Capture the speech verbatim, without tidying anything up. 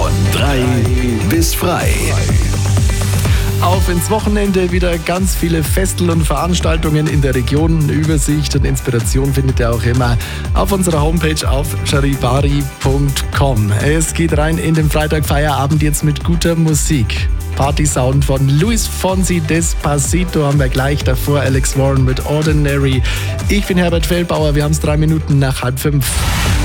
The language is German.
Von drei bis frei. Auf ins Wochenende, wieder ganz viele Festel und Veranstaltungen in der Region. Übersicht und Inspiration findet ihr auch immer auf unserer Homepage auf charivari punkt com. Es geht rein in den Freitagfeierabend jetzt mit guter Musik. Party-Sound von Luis Fonsi, Despacito haben wir gleich, davor Alex Warren mit Ordinary. Ich bin Herbert Feldbauer, wir haben es drei Minuten nach halb fünf.